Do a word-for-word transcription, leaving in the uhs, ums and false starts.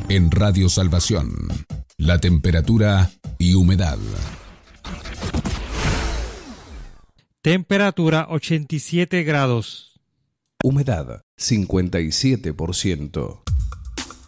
En Radio Salvación, la temperatura y humedad. Temperatura ochenta y siete grados. Humedad cincuenta y siete por ciento.